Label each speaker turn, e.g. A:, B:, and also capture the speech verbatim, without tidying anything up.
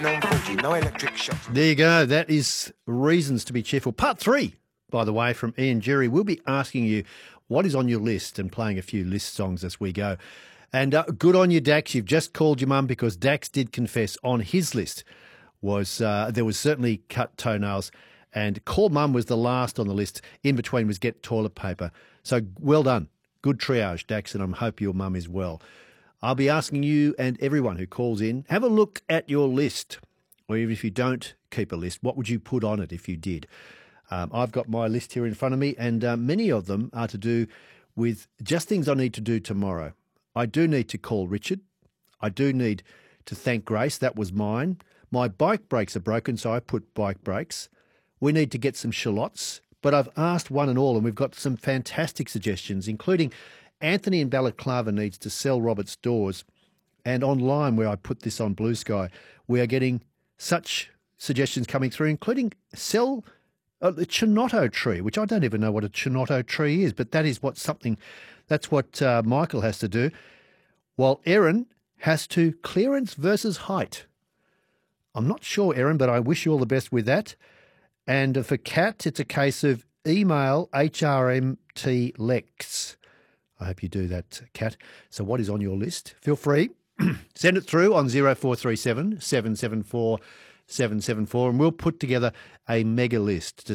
A: No electric shock.
B: There you go. That is Reasons to be Cheerful. Part three, by the way, from Ian Jerry. We'll be asking you what is on your list and playing a few list songs as we go. And uh, good on you, Dax. You've just called your mum because Dax did confess on his list was uh, there was certainly cut toenails, and Call Mum was the last on the list. In between was Get Toilet Paper. So well done. Good triage, Dax, and I hope your mum is well. I'll be asking you and everyone who calls in, have a look at your list. Or even if you don't keep a list, what would you put on it if you did? Um, I've got my list here in front of me, and uh, many of them are to do with just things I need to do tomorrow. I do need to call Richard. I do need to thank Grace. That was mine. My bike brakes are broken, so I put bike brakes. We need to get some shallots, but I've asked one and all, and we've got some fantastic suggestions, including Anthony in Balaclava needs to sell Robert's doors. And online, where I put this on Blue Sky, we are getting such suggestions coming through, including sell uh, the Chinotto tree, which I don't even know what a Chinotto tree is, but that is what something, that's what uh, Michael has to do, while Erin has to clearance versus height. I'm not sure, Erin, but I wish you all the best with that. And uh, for Kat, it's a case of email H R M T Lex. I hope you do that, Kat. So what is on your list? Feel free. Send it through on zero four three seven, seven seven four, seven seven four, and we'll put together a mega list to